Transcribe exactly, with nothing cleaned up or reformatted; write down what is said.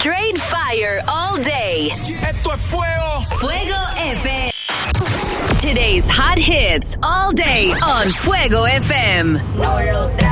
Straight fire all day. Esto es fuego. Fuego F M. Today's hot hits all day on Fuego F M. No lo